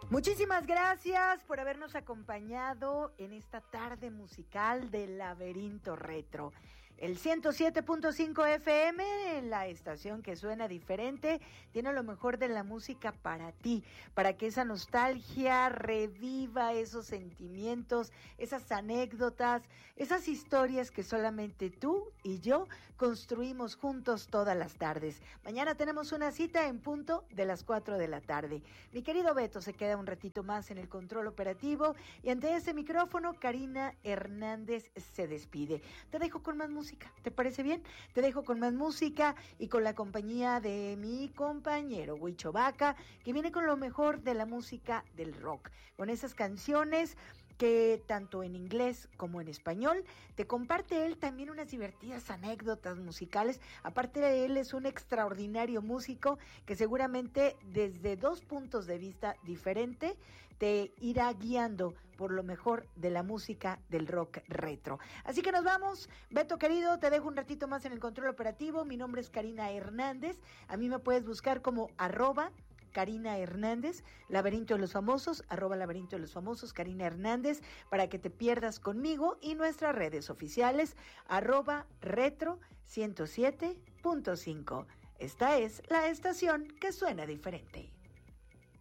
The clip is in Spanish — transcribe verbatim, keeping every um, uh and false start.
Muchísimas gracias por habernos acompañado en esta tarde musical del Laberinto Retro. El ciento siete punto cinco F M, la estación que suena diferente, tiene lo mejor de la música para ti, para que esa nostalgia reviva esos sentimientos, esas anécdotas, esas historias que solamente tú y yo construimos juntos todas las tardes. Mañana tenemos una cita en punto de las cuatro de la tarde. Mi querido Beto se queda un ratito más en el control operativo y ante ese micrófono Karina Hernández se despide. Te dejo con más música. ¿Te parece bien? Te dejo con más música y con la compañía de mi compañero Huicho Vaca, que viene con lo mejor de la música del rock, con esas canciones que tanto en inglés como en español te comparte él también unas divertidas anécdotas musicales. Aparte de él, es un extraordinario músico que seguramente desde dos puntos de vista diferentes te irá guiando por lo mejor de la música del rock retro. Así que nos vamos. Beto querido, te dejo un ratito más en el control operativo. Mi nombre es Karina Hernández. A mí me puedes buscar como arroba Karina Hernández, Laberinto de los Famosos, arroba Laberinto de los Famosos, Karina Hernández, para que te pierdas conmigo, y nuestras redes oficiales, arroba retro ciento siete punto cinco. Esta es la estación que suena diferente.